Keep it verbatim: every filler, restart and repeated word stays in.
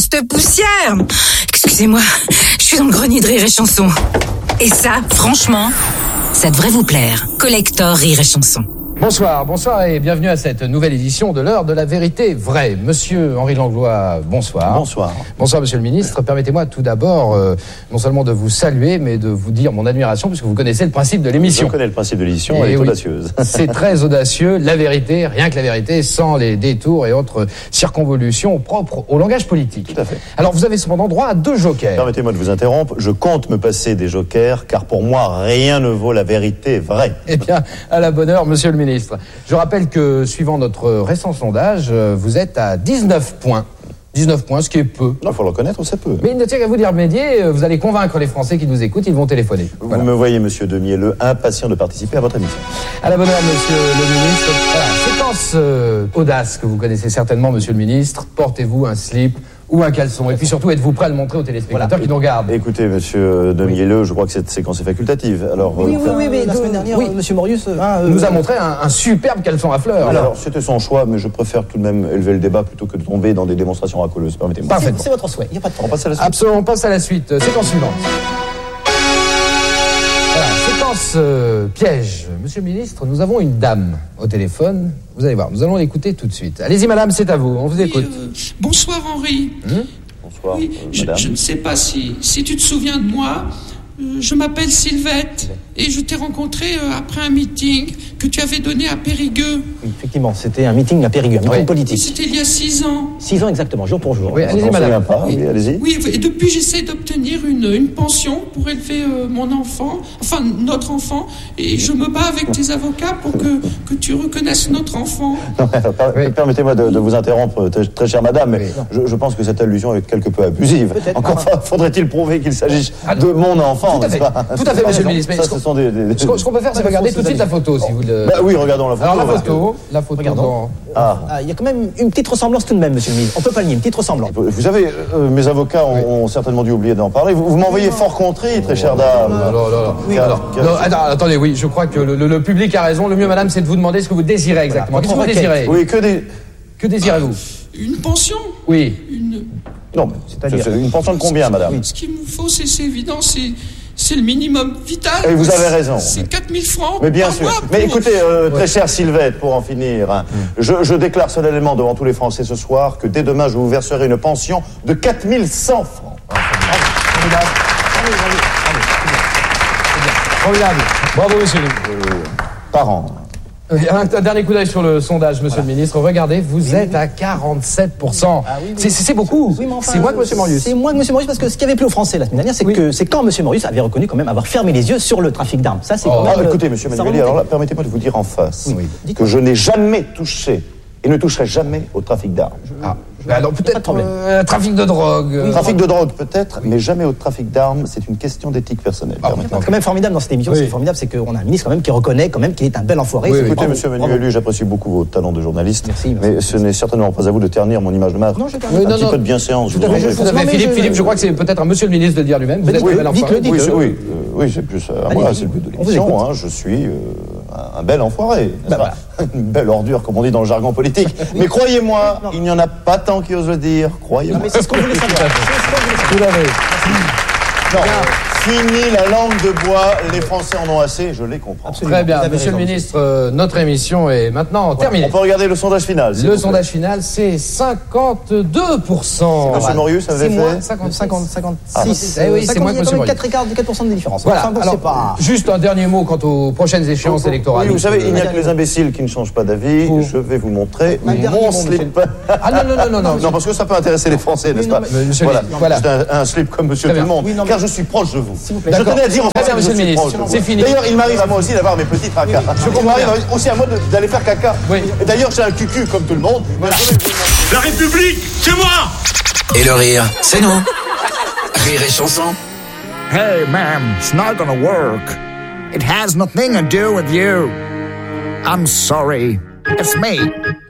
cette poussière. Excusez-moi, je suis dans le grenier de Rire et Chanson. Et ça, franchement, ça devrait vous plaire. Collector Rire et Chanson. Bonsoir, bonsoir et bienvenue à cette nouvelle édition de l'heure de la vérité vraie. Monsieur Henri Langlois, bonsoir. Bonsoir. Bonsoir Monsieur le Ministre. Permettez-moi tout d'abord, euh, non seulement de vous saluer, mais de vous dire mon admiration, puisque vous connaissez le principe de l'émission. Je connais le principe de l'émission, elle est oui, audacieuse. C'est très audacieux, la vérité, rien que la vérité, sans les détours et autres circonvolutions propres au langage politique. Tout à fait. Alors vous avez cependant droit à deux jokers. Permettez-moi de vous interrompre, je compte me passer des jokers, car pour moi, rien ne vaut la vérité vraie. Eh bien, à la bonne heure, Monsieur le Ministre. Je rappelle que, suivant notre récent sondage, vous êtes à dix-neuf points. dix-neuf points, ce qui est peu. Il faut le reconnaître, c'est peu. Mais il ne tient qu'à vous d'y remédier, vous allez convaincre les Français qui nous écoutent, ils vont téléphoner. Vous Voilà. me voyez, monsieur Demielleux, impatient de participer à votre émission. À la bonne heure, Monsieur le Ministre. Voilà, séquence euh, audace que vous connaissez certainement, Monsieur le Ministre. Portez-vous un slip ou un caleçon. Et puis surtout, êtes-vous prêt à le montrer aux téléspectateurs voilà. qui nous regardent? Écoutez, monsieur Demielleux, je crois que cette séquence est facultative. Alors, oui, euh, oui, oui, mais la semaine dernière, oui. monsieur Morius hein, euh, nous a montré un, un superbe caleçon à fleurs. Alors, alors c'était son choix, mais je préfère tout de même élever le débat plutôt que de tomber dans des démonstrations racoleuses. Permettez-moi. Parfait. C'est votre souhait, il n'y a pas de problème. On passe à la suite. Absolument, on passe à la suite. Séquence suivante. Voilà, séquence euh, piège. Monsieur le Ministre, nous avons une dame au téléphone. Vous allez voir, nous allons l'écouter tout de suite. Allez-y, madame, c'est à vous, on vous écoute. Oui, euh, bonsoir, Henri. Hum Bonsoir, oui, euh, je, je ne sais pas si, si tu te souviens de moi. Euh, je m'appelle Sylvette et je t'ai rencontré euh, après un meeting que tu avais donné à Périgueux. Oui, effectivement, c'était un meeting à Périgueux, un meeting oui. politique. C'était il y a six ans. Six ans exactement, jour pour jour. Oui, allez-y, madame. Pas, oui, allez-y. Oui, et depuis j'essaie d'obtenir une, une pension pour élever euh, mon enfant, enfin notre enfant, et je me bats avec tes avocats pour que, que tu reconnaisses notre enfant. Non, mais, per- Oui. Permettez-moi de, de vous interrompre, très, très chère madame, mais Oui. je, je pense que cette allusion est quelque peu abusive. Peut-être. Encore fa- faudrait-il prouver qu'il s'agisse de mon enfant, Tout à n'est-ce fait, pas? tout à fait, monsieur le ministre. Mais Ça, ce ce qu'on- sont des... des- Ce qu'on ce qu'on peut faire, c'est regarder tout de suite la photo, si vous le... Bah oui, regardons la photo. Alors la parce que- photo, la photo Regardons. dans... Ah. Ah, il y a quand même une petite ressemblance tout de même, monsieur le ministre. On peut pas le nier, une petite ressemblance. Vous savez, euh, mes avocats ont, Oui. ont certainement dû oublier d'en parler. Vous, vous m'envoyez fort contrit, très chère dame. Non, non, non. Oui, Alors, alors, non, attends, attendez, oui, je crois que le, le- le public a raison. Le mieux, madame, c'est de vous demander ce que vous désirez exactement. Voilà. Qu'est-ce que vous Requête. désirez? Oui, que des... Que désirez-vous? Une pension Oui. une... Non, mais C'est-à-dire- c'est une pension de combien, madame? Ce qu'il me faut, c'est c'est évident, c'est... C'est le minimum vital. Et vous avez raison. C'est quatre mille francs. Mais bien par sûr. mois Mais pour- écoutez, euh, très chère Sylvette, pour en finir, hein, je, je déclare solennellement devant tous les Français ce soir que dès demain, je vous verserai une pension de quatre mille cent francs. Formidable. Formidable. Bravo, monsieur. Euh, par an. Euh, Un, un dernier coup d'œil sur le sondage, monsieur le ministre. Regardez, vous êtes à quarante-sept pour cent. Ah oui, oui. C'est- C'est c'est beaucoup. Oui, mais enfin, c'est moins que monsieur Morius. C'est moins que monsieur Morius parce que ce qui avait plu aux Français la semaine dernière, c'est Oui. que c'est quand monsieur Morius avait reconnu quand même avoir fermé les yeux sur le trafic d'armes. Ça, c'est Oh. quand même, Ah, euh, écoutez, monsieur ça Manueli, remontait. alors là, permettez-moi de vous dire en face Oui. que je n'ai jamais touché et ne toucherai jamais au trafic d'armes. Ah. Mais alors Pas de peut-être problème. euh, un trafic de drogue. euh, Trafic de drogue peut-être, mais jamais au trafic d'armes, c'est une question d'éthique personnelle. Ah, permettez-moi. C'est quand même formidable dans cette émission. Oui. Ce qui est formidable, c'est qu'on a un ministre quand même qui reconnaît quand même qu'il est un bel enfoiré. Oui, C'est- oui. Écoutez, bravo, monsieur bravo. Manuelu, j'apprécie beaucoup vos talents de journaliste, Merci, merci. mais ce n'est certainement pas à vous de ternir mon image de marque. Non, je Oui, un non, petit non. peu de bienséance. Tout je à vous fait, en prie. tout à fait. Non, mais Philippe, je- Philippe, je crois que c'est peut-être un monsieur le ministre de le dire lui-même. Vous êtes Oui, un bel dites-le, enfoiré. dites-le. Oui, que- c'est, oui, euh, oui, c'est plus à Allez, moi, allez, c'est le but de on vous l'émission. écoute. Hein, je suis euh, un, un bel enfoiré, n'est-ce Bah, pas Une belle ordure, comme on dit dans le jargon politique. Mais croyez-moi, il n'y en a pas tant qui osent le dire. Croyez-moi. Non, mais c'est ce qu'on voulait savoir. C'est ce qu'on voulait savoir. Tout à fait. Non, fini la langue de bois, les Français en ont assez, je les comprends. Absolument. Très bien, Vous avez monsieur le raison. ministre, euh, notre émission est maintenant terminée. On peut regarder le sondage final. s'il Le vous plaît. sondage final, c'est cinquante-deux pour cent. Monsieur Morius avait C'est moins, fait cinquante, cinquante, cinquante-six. Ah, eh oui, c'est moins que Il y a monsieur quand même Morius. quatre écarts de quatre pour cent de différence. Voilà, Enfin, bon, alors, c'est pas... juste un dernier mot quant aux prochaines échéances électorales. Oui, vous savez, il n'y a Euh, que les imbéciles qui ne changent pas d'avis. Vous- Je vais vous montrer Un dernier mon mot, slip. Ah non, non, non, non, non. Non, parce que ça peut intéresser les Français, n'est-ce non, pas mais- Monsieur Voilà, le- voilà. juste un, un slip comme monsieur Très tout le bien. monde, Oui, non, mais- car je suis proche de vous. S'il vous plaît. Je D'accord. tenais à dire en Très français bien, que je monsieur le suis ministre. proche de vous. C'est fini. D'ailleurs, il m'arrive à moi aussi d'avoir mes petits tracas. Je comprends, il m'arrive aussi à moi de- d'aller faire caca. Oui. Et d'ailleurs, j'ai un cucu comme tout le monde. Voilà. La République, c'est moi! Et le rire, c'est nous. Rire et chanson. Hey, ma'am, it's not gonna work. It has nothing to do with you. I'm sorry. It's me.